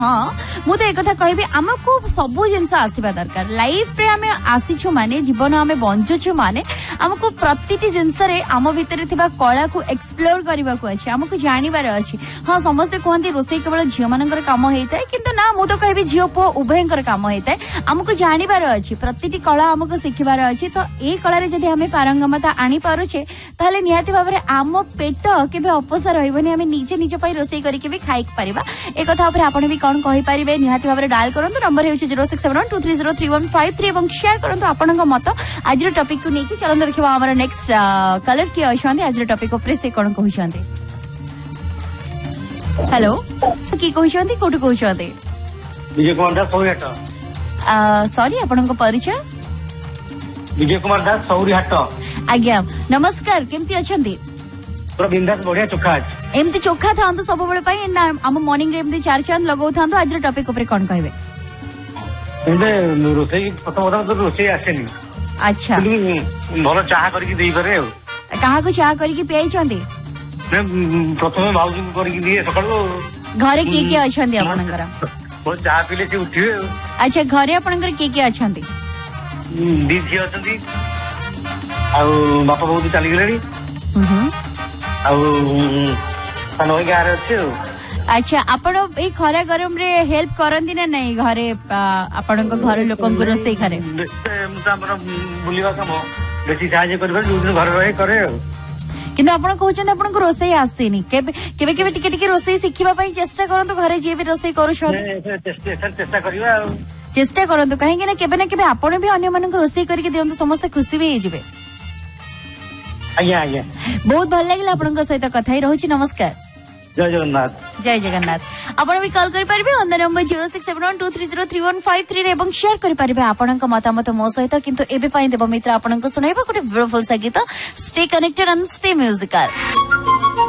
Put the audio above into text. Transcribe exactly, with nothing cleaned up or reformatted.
हाँ मुझे एक कथा कहबी आमको सबू जिनस आसवा दरकार लाइफ रे आमे आसीछु माने जीवन आमे बंचुछु माने आमको प्रतिटी जिनस रे आम भितर थिबा कला को एक्सप्लोर करबा को अछि आमको जानिबार अछि। हाँ समस्त कहते रोसई केवल झियो मानकर काम होता है किंतु ना मु तो कहबी झियो पुओ उभयंकर काम होता है आमको जानिबार अछि प्रतिटी कला आमको शिखिबार अछि। तो ए कला रे जदि आमे पारंगमता आनी पारुछे ताले निहाती भाबरे आम पेट केबे अपसा रहइबनी आमे निजे निजे पई रोसई करिके भी खाइ परिबा। ए कथा ऊपर आपण भी कौन कहि परिबे निहाती भाबरे डायल करंतु number हेउछि zero six seven one two three zero three one five three एवं शेयर करंतु आपनक मत आज टॉपिक को नेकी चलन देखिबा हमर नेक्स्ट कलर की अछंती आज टॉपिक ऊपर से कोन कहउछंती। हेलो की कहउछंती कोठु कहउछंती विजय कुमार दास सौरीहाट अ सॉरी आपनक परिचय विजय कुमार दास सौरीहाट आज्ञा नमस्कार केमती अछंती पूरा बिंदास बढ़िया चोखा अछि एमती चोखा थांतु सब बेले पई हम मॉर्निंग रे एमती चार चांद लगौ थांतु आज टॉपिक ऊपर कोन कहबे एंदे रोसई प्रथम प्रथम तो रोसई आसेनी अच्छा भलो चाहा करके देई पारे कहा को चाहा करके पियाई छंती प्रथम भाउजी करके दिए सकाळो घरे के के अछंती आपनकर वो चाहा पीले से उठिए अच्छा घरे आपनकर के के अछंती दी झी अछंती आ बापा बहुत चली गेलेनी हम्म आ सानो गार अछि अच्छा आपण ए खरा गरम रे हेल्प करंती ना नहीं घरे आपण को घर लोकन को रोसई करे हमर बुलिवा काम बेसी सहाय्य करबे जो घर रहे करे किंतु आपण कहउछन आपण को रोसई आस्तेनी केबे केबे केबे टिके टिके रोसई सिखिबा पई चेष्टा करंतु घरे जे भी रोसई करू छ चेष्टा चेष्टा करिवा चेष्टा करंतु काहे कि ना केबे ना केबे आपण भी अन्य मानन को रोसई करके दियंतु समस्त खुशी भी हेजिबे। आज्ञा आज्ञा बहुत भल लागला आपण को सहित कथा ही रहउची नमस्कार जय जगन्नाथ जय जगन्नाथ आपण भी कॉल कर परिबे on the number zero six seven one two three zero three one five three रे एवं शेयर कर परिबे आपनक मतामत मो सहित किंतु एबे पई देव मित्र आपनक सुनाइबा कोटे ब्यूटीफुल संगीत stay connected and stay musical.